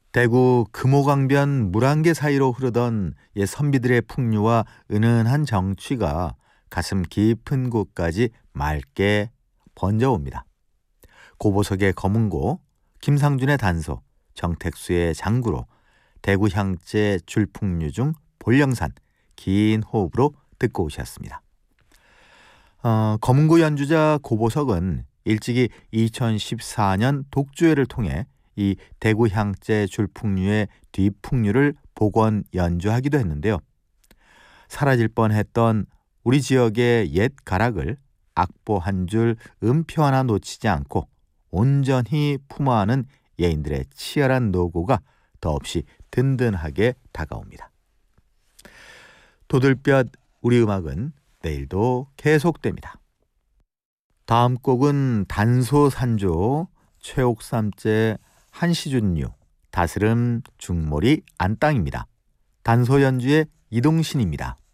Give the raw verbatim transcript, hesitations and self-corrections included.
대구 금호강변 물안개 사이로 흐르던 옛 선비들의 풍류와 은은한 정취가 가슴 깊은 곳까지 맑게 번져옵니다. 고보석의 검은고, 김상준의 단소, 정택수의 장구로, 대구 향제 줄풍류 중 볼령산, 긴 호흡으로 듣고 오셨습니다. 어, 검은고 연주자 고보석은 일찍이 이천십사 년 독주회를 통해 이 대구 향제 줄풍류의 뒷풍류를 복원 연주하기도 했는데요. 사라질 뻔했던 우리 지역의 옛 가락을 악보 한 줄, 음표 하나 놓치지 않고 온전히 품어하는 예인들의 치열한 노고가 더없이 든든하게 다가옵니다. 도들볕 우리 음악은 내일도 계속됩니다. 다음 곡은 단소산조, 최옥삼제, 한시준류, 다스름, 중몰이, 안땅입니다. 단소 연주의 이동신입니다.